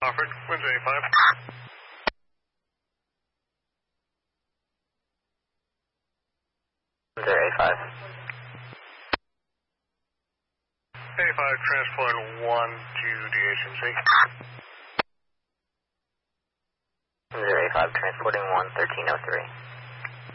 Offered, winds A5. Winds A5. A5 transporting 1 to DHMC. Winds A5 transporting 1, 1303.